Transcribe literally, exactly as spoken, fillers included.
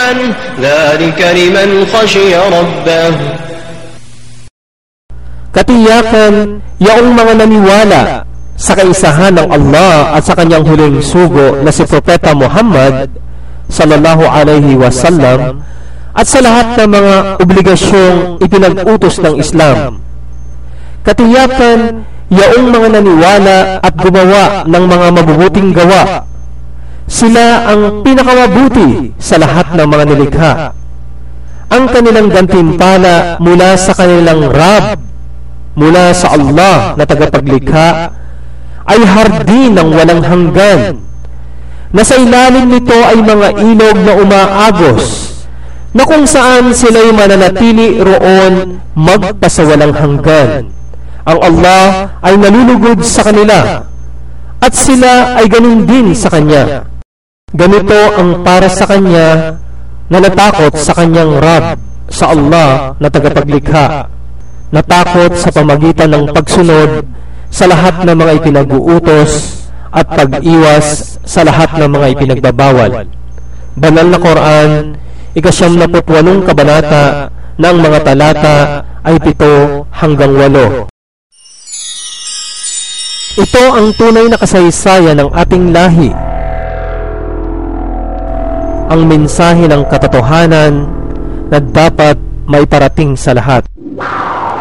ذلك لمن خشي ربه. Katiyakan, yaong mga naniwala sa kaisahan ng Allah at sa kanyang huling sugo na si Propeta Muhammad sallallahu alaihi wasallam at sa lahat ng mga obligasyong ipinag-utos ng Islam. Katiyakan, yaong mga naniwala at gumawa ng mga mabubuting gawa, sila ang pinakamabuti sa lahat ng mga nilikha. Ang kanilang gantimpala mula sa kanilang Rab, mula sa Allah na tagapaglikha, ay hardin ng walang hanggan, na sa ilalim nito ay mga ilog na umaagos, na kung saan sila'y mananatili roon magpasawalang hanggan. Ang Allah ay nalulugod sa kanila, at sila ay ganun din sa Kanya. Ganito ang para sa Kanya na natakot sa Kanyang Rab, sa Allah na tagapaglikha, natakot sa pamagitan ng pagsunod sa lahat ng mga ipinag-uutos at pag-iwas sa lahat ng mga ipinagbabawal. Banal na Quran, ikasyam na putwalong kabanata, na ang mga talata ay pito hanggang walo. Ito ang tunay na kasaysayan ng ating lahi, ang mensahe ng katotohanan na dapat maiparating sa lahat.